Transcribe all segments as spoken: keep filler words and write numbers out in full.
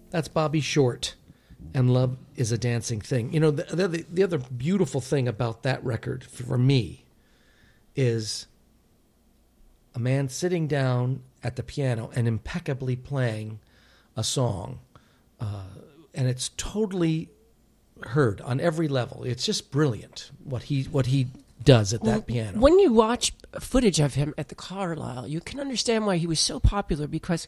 That's Bobby Short, and Love is a Dancing Thing. You know, the, the, the other beautiful thing about that record for me is a man sitting down at the piano and impeccably playing a song, uh, and it's totally heard on every level. It's just brilliant what he what he does at that well, piano. When you watch footage of him at the Carlisle, you can understand why he was so popular, because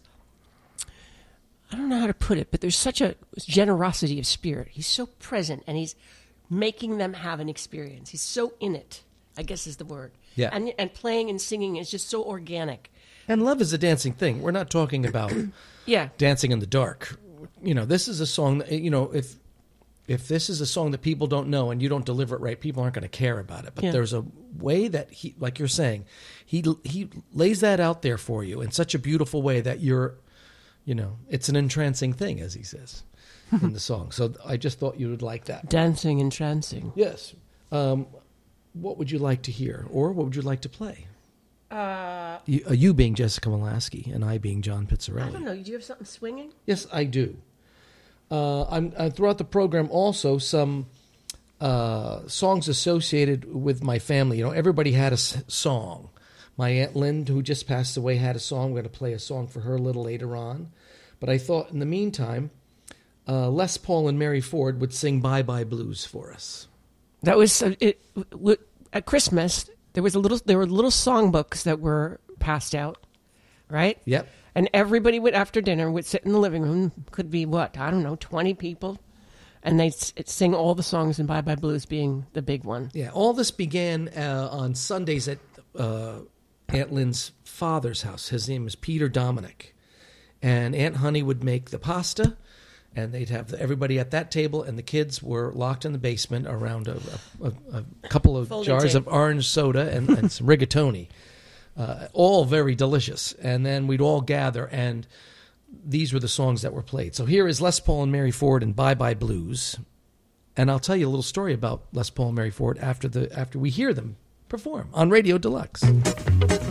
I don't know how to put it, but there's such a generosity of spirit. He's so present, and he's making them have an experience. He's so in it, I guess is the word. Yeah. And and playing and singing is just so organic. And Love is a Dancing Thing. We're not talking about yeah. Dancing in the Dark. You know, this is a song that, you know, if if this is a song that people don't know and you don't deliver it right, people aren't going to care about it. But yeah. there's a way that he, like you're saying, he he lays that out there for you in such a beautiful way that you're, you know, it's an entrancing thing, as he says in the song. So I just thought you would like that. Dancing, entrancing. Yes. Um, what would you like to hear, or what would you like to play? Uh, you, uh, you being Jessica Molaski and I being John Pizzarelli. I don't know. Do you have something swinging? Yes, I do. Uh, I'm uh, throughout the program also some uh, songs associated with my family. You know, everybody had a s- song. My Aunt Lynn, who just passed away, had a song. We're going to play a song for her a little later on. But I thought in the meantime, uh, Les Paul and Mary Ford would sing Bye Bye Blues for us. That was uh, it, w- at Christmas. There was a little. There were little songbooks that were passed out, right? Yep. And everybody would, after dinner, would sit in the living room. Could be what, I don't know, twenty people, and they'd s- sing all the songs, and Bye Bye Blues being the big one. Yeah. All this began uh, on Sundays at uh, Aunt Lynn's father's house. His name is Peter Dominic, and Aunt Honey would make the pasta. And they'd have everybody at that table, and the kids were locked in the basement around a, a, a couple of Folding jars tape. of orange soda and, and some rigatoni, uh, all very delicious. And then we'd all gather, and these were the songs that were played. So here is Les Paul and Mary Ford and Bye Bye Blues. And I'll tell you a little story about Les Paul and Mary Ford after the after we hear them perform on Radio Deluxe.